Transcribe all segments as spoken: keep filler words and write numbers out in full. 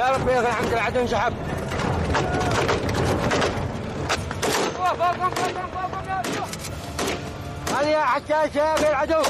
يا رب يغني عنك العدو انسحب. هذه يا حشاشة في العدو.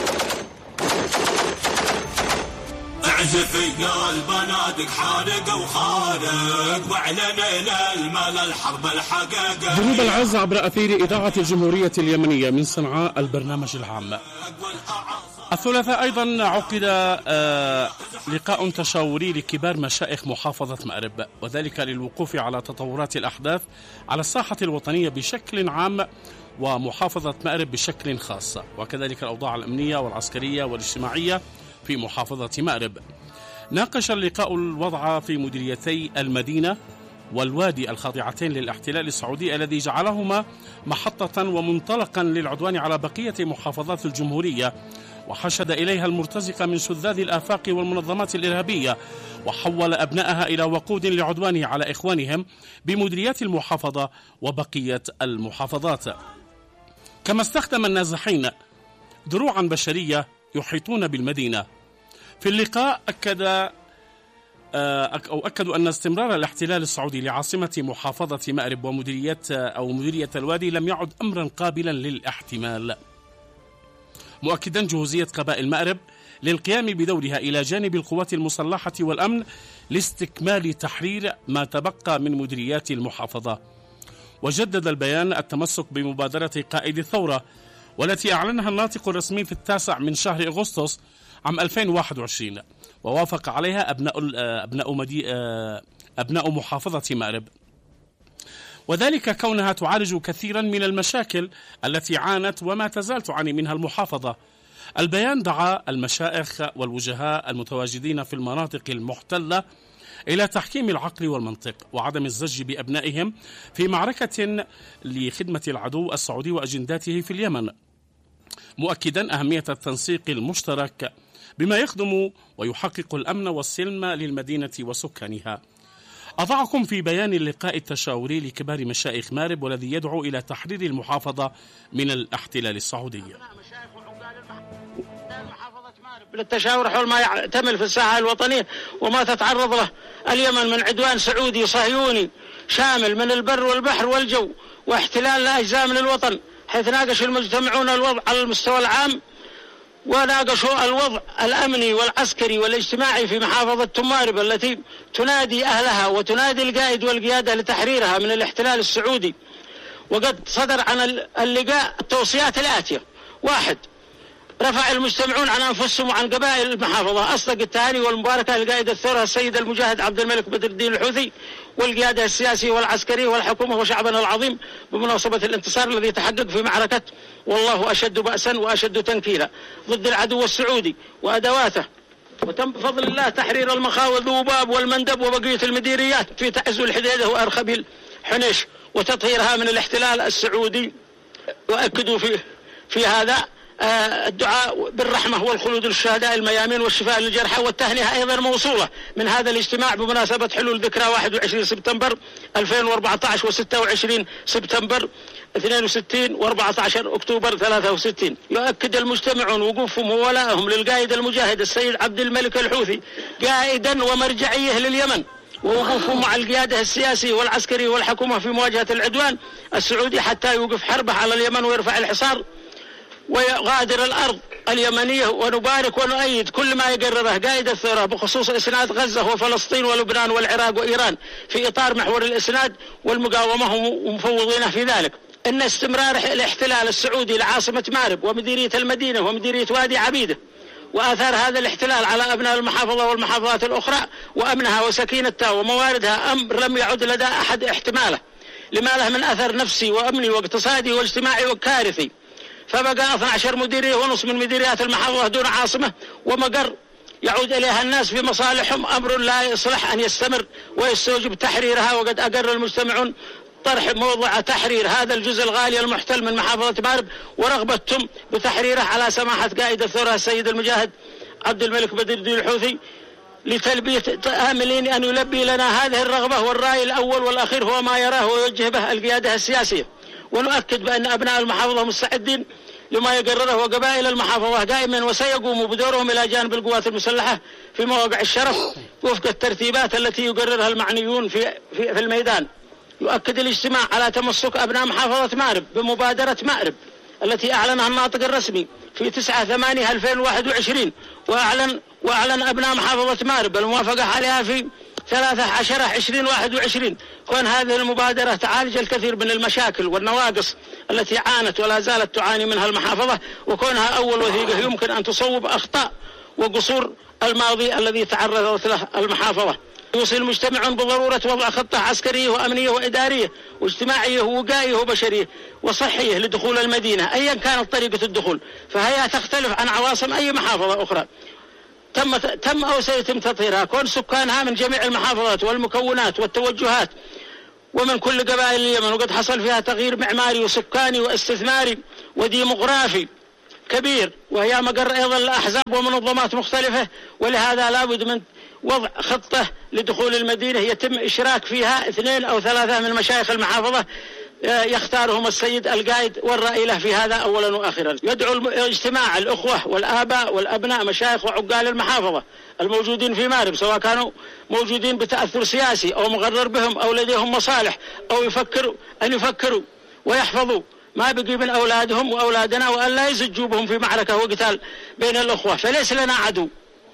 اعزف يا البنادق حارق وخارق واعلن للملا الحرب الحقيقة. جنوب العز عبر أثير إذاعة الجمهورية اليمنية من صنعاء البرنامج العام. الثلاثاء أيضا عقد لقاء تشاوري لكبار مشائخ محافظة مأرب، وذلك للوقوف على تطورات الأحداث على الساحة الوطنية بشكل عام ومحافظة مأرب بشكل خاص، وكذلك الأوضاع الأمنية والعسكرية والاجتماعية في محافظة مأرب. ناقش اللقاء الوضع في مديريتي المدينة والوادي الخاضعتين للاحتلال السعودي الذي جعلهما محطة ومنطلقا للعدوان على بقية محافظات الجمهورية، وحشد إليها المرتزقة من شذاذ الآفاق والمنظمات الإرهابية، وحول أبنائها إلى وقود لعدوانه على إخوانهم بمديريات المحافظة وبقية المحافظات. كما استخدم النازحين دروعا بشرية يحيطون بالمدينة. في اللقاء أكد أو أكدوا أن استمرار الاحتلال السعودي لعاصمة محافظة مأرب ومديرية أو مديرية الوادي لم يعد أمرا قابلا للاحتمال، مؤكدا جهوزية قبائل مأرب للقيام بدورها إلى جانب القوات المسلحة والأمن لاستكمال تحرير ما تبقى من مديريات المحافظة. وجدد البيان التمسك بمبادرة قائد الثورة والتي أعلنها الناطق الرسمي في التاسع من شهر أغسطس عام ألفين وواحد وعشرين، ووافق عليها أبناء أبناء مدي أبناء محافظة مأرب، وذلك كونها تعالج كثيرا من المشاكل التي عانت وما تزال تعاني منها المحافظة. البيان دعا المشائخ والوجهاء المتواجدين في المناطق المحتلة إلى تحكيم العقل والمنطق وعدم الزج بأبنائهم في معركة لخدمة العدو السعودي وأجنداته في اليمن، مؤكدا أهمية التنسيق المشترك بما يخدم ويحقق الأمن والسلم للمدينة وسكانها. أضعكم في بيان اللقاء التشاوري لكبار مشائخ مأرب والذي يدعو إلى تحرير المحافظة من الاحتلال السعودي. للتشاور حول ما يعتمل في الساحة الوطنية وما تتعرض له اليمن من عدوان سعودي صهيوني شامل من البر والبحر والجو واحتلال لأجزاء من الوطن، حيث ناقش المجتمعون الوضع على المستوى العام وناقشوا الوضع الأمني والعسكري والاجتماعي في محافظة مأرب التي تنادي أهلها وتنادي القائد والقيادة لتحريرها من الاحتلال السعودي. وقد صدر عن اللقاء التوصيات الآتية: واحد، رفع المجتمعون عن أنفسهم وعن قبائل المحافظة أصدق التهاني والمباركة لقائد الثورة السيد المجاهد عبد الملك بدر الدين الحوثي والقيادة السياسية والعسكرية والحكومة وشعبنا العظيم بمناسبة الانتصار الذي تحقق في معركة والله أشد بأسا وأشد تنكيلا ضد العدو السعودي وأدواته، وتم بفضل الله تحرير المخاوذ وباب والمندب وبقية المديريات في تعز الحديدة وأرخبيل حنيش وتطهيرها من الاحتلال السعودي. وأكدوا في في هذا الدعاء بالرحمة والخلود للشهداء الميامين والشفاء للجرحى، والتهنئة أيضا موصولة من هذا الاجتماع بمناسبة حلول ذكرى واحد وعشرين سبتمبر ألفين وأربعة عشر وستة وعشرين سبتمبر اثنين وستين وأربعة عشر أكتوبر ثلاثة وستين. يؤكد المجتمعون وقوفهم وولائهم للقائد المجاهد السيد عبد الملك الحوثي قائدا ومرجعيه لليمن، ووقوفهم مع القيادة السياسية والعسكرية والحكومة في مواجهة العدوان السعودي حتى يوقف حربه على اليمن ويرفع الحصار ويغادر الأرض اليمنية. ونبارك ونؤيد كل ما يقرره قائد الثورة بخصوص إسناد غزة وفلسطين ولبنان والعراق وإيران في إطار محور الإسناد والمقاومة ومفوضينه في ذلك. إن استمرار الاحتلال السعودي لعاصمة مأرب ومديرية المدينة ومديرية وادي عبيدة وآثار هذا الاحتلال على أبناء المحافظة والمحافظات الأخرى وأمنها وسكينتها ومواردها أمر لم يعد لدى أحد احتماله، لما له من أثر نفسي وأمني واقتصادي واجتماعي وكارثي. فبقى اثنا عشر مديرية ونصف من مديريات المحافظة دون عاصمة ومقر يعود إليها الناس في مصالحهم، أمر لا يصلح أن يستمر ويستوجب تحريرها. وقد أقر المجتمعون طرح موضوع تحرير هذا الجزء الغالي المحتل من محافظة مأرب ورغبتهم بتحريره على سماحة قائد الثورة السيد المجاهد عبد الملك بدر الدين الحوثي، لتلبية آملين أن يلبي لنا هذه الرغبة. والرأي الأول والأخير هو ما يراه ويوجه به القيادة السياسية. ونؤكد بأن أبناء المحافظة مستعدين لما يقرره وقبائل المحافظة دائما وسيقوموا بدورهم إلى جانب القوات المسلحة في مواقع الشرف وفق الترتيبات التي يقررها المعنيون في, في, في الميدان. يؤكد الاجتماع على تمسك أبناء محافظة مأرب بمبادرة مأرب التي أعلنها الناطق الرسمي في تسعة ثمانية ألفين وواحد وعشرين، وأعلن, وأعلن أبناء محافظة مأرب الموافقة عليها في ثلاثة عشر عشرين واحد وعشرين. كون هذه المبادرة تعالج الكثير من المشاكل والنواقص التي عانت ولا زالت تعاني منها المحافظة، وكونها أول وثيقة يمكن أن تصوب أخطاء وقصور الماضي الذي تعرضت له المحافظة. يوصي المجتمعون بضرورة وضع خطة عسكرية وأمنية وإدارية واجتماعية ووقائية وبشرية وصحية لدخول المدينة أيا كانت طريقة الدخول، فهي تختلف عن عواصم أي محافظة أخرى. تم تم أو سيتم تطهيرها، كون سكانها من جميع المحافظات والمكونات والتوجهات ومن كل قبائل اليمن، وقد حصل فيها تغيير معماري وسكاني واستثماري وديمقرافي كبير، وهي مقر أيضا لأحزاب ومنظمات مختلفة، ولهذا لابد من وضع خطة لدخول المدينة يتم إشراك فيها اثنين أو ثلاثة من مشايخ المحافظة يختارهم السيد القائد والرأي له في هذا أولا وآخرا. يدعو الاجتماع الأخوة والآباء والأبناء مشايخ وعقال المحافظة الموجودين في مأرب، سواء كانوا موجودين بتأثر سياسي أو مغرر بهم أو لديهم مصالح أو يفكروا أن يفكروا ويحفظوا ما بقي من أولادهم وأولادنا، وأن لا يزجوا بهم في معركة وقتال بين الأخوة، فليس لنا عدو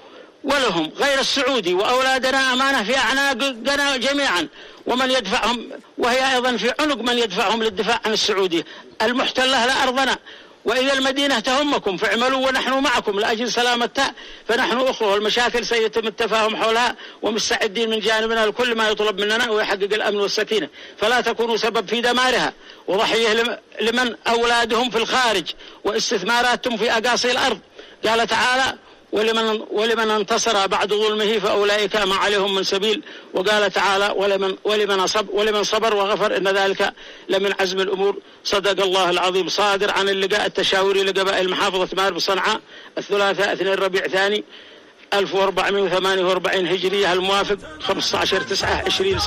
ولهم غير السعودي، وأولادنا أمانة في أعناقنا جميعا، ومن يدفعهم وهي أيضا في عنق من يدفعهم للدفاع عن السعودية المحتلة لأرضنا. وإذا المدينة تهمكم فاعملوا ونحن معكم لأجل سلامتها، فنحن أخوة، والمشاكل سيتم التفاهم حولها ومستعدين من جانبنا لكل ما يطلب مننا ويحقق الأمن والسكينة، فلا تكونوا سبب في دمارها وضحية لمن أولادهم في الخارج واستثماراتهم في أقاصي الأرض. قال تعالى: ولمن, ولمن انتصر بعد ظلمه فأولئك ما عليهم من سبيل. وقال تعالى: ولمن, ولمن, صب ولمن صبر وغفر إن ذلك لمن عزم الأمور. صدق الله العظيم. صادر عن اللقاء التشاوري لقبائل محافظة مأرب صنعاء الثلاثاء اثنين ربيع ثاني ألف وأربعمائة وثمانية وأربعين هجرية الموافق خمسة عشر تسعة عشرين.